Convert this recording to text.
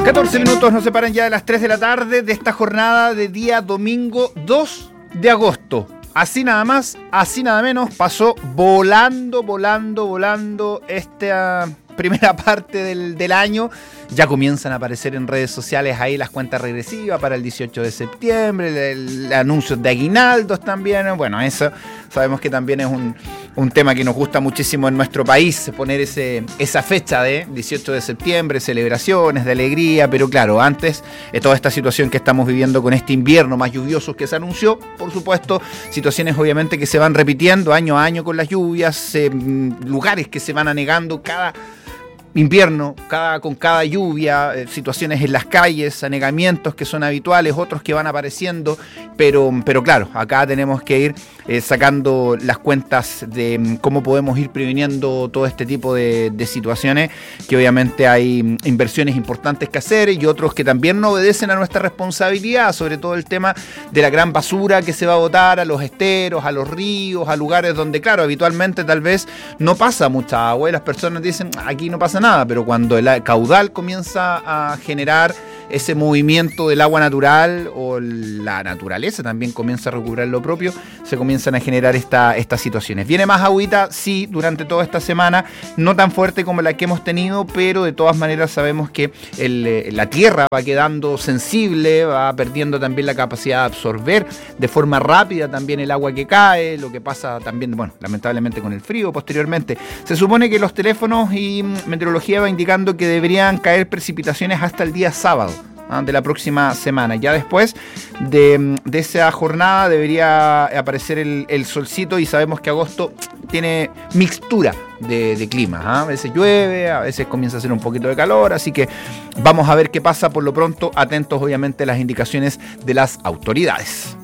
14 minutos nos separan ya de las 3 de la tarde de esta jornada de día domingo 2 de agosto. Así nada más, así nada menos, pasó volando esta primera parte del año. Ya comienzan a aparecer en redes sociales ahí las cuentas regresivas para el 18 de septiembre, el anuncio de aguinaldos también. Bueno, eso sabemos que también es un tema que nos gusta muchísimo en nuestro país, poner esa fecha de 18 de septiembre, celebraciones de alegría, pero claro, antes toda esta situación que estamos viviendo con este invierno más lluvioso que se anunció, por supuesto, situaciones obviamente que se van repitiendo año a año con las lluvias, lugares que se van anegando cada invierno, con cada lluvia, situaciones en las calles, anegamientos que son habituales, otros que van apareciendo, pero claro, acá tenemos que ir sacando las cuentas de cómo podemos ir previniendo todo este tipo de situaciones, que obviamente hay inversiones importantes que hacer y otros que también no obedecen a nuestra responsabilidad, sobre todo el tema de la gran basura que se va a botar a los esteros, a los ríos, a lugares donde, claro, habitualmente tal vez no pasa mucha agua y las personas dicen, aquí no pasa nada, pero cuando el caudal comienza a generar ese movimiento del agua natural o la naturaleza también comienza a recuperar lo propio, se comienzan a generar estas situaciones. Viene más agüita, sí, durante toda esta semana, no tan fuerte como la que hemos tenido, pero de todas maneras sabemos que la tierra va quedando sensible, va perdiendo también la capacidad de absorber de forma rápida también el agua que cae, lo que pasa también, bueno, lamentablemente con el frío posteriormente. Se supone que los teléfonos y meteorología va indicando que deberían caer precipitaciones hasta el día sábado de la próxima semana. Ya después de esa jornada debería aparecer el solcito y sabemos que agosto tiene mixtura de clima. A veces llueve, a veces comienza a hacer un poquito de calor, así que vamos a ver qué pasa. Por lo pronto, atentos obviamente a las indicaciones de las autoridades.